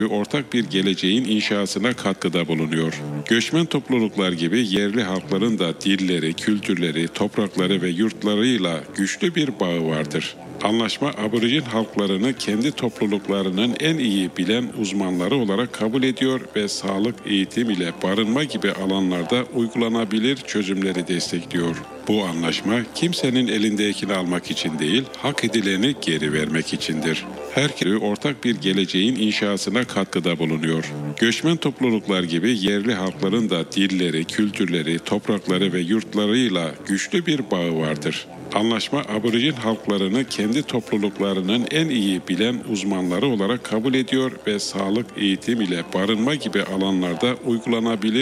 ve ortak bir geleceğin inşasına katkıda bulunuyor. Göçmen topluluklar gibi yerli halkların da dilleri, kültürleri, toprakları ve yurtlarıyla güçlü bir bağı vardır. Anlaşma, aborijin halklarını kendi topluluklarının en iyi bilen uzmanları olarak kabul ediyor ve sağlık, eğitim ile barınma gibi alanlarda uygulanabilir çözümleri destekliyor. Bu anlaşma kimsenin elindekini almak için değil, hak edileni geri vermek içindir. Herkese ortak bir geleceğin inşasına katkıda bulunuyor. Göçmen topluluklar gibi yerli halkların da dilleri, kültürleri, toprakları ve yurtlarıyla güçlü bir bağı vardır. Anlaşma, aborijin halklarını kendi topluluklarının en iyi bilen uzmanları olarak kabul ediyor ve sağlık, eğitim ile barınma gibi alanlarda uygulanabilir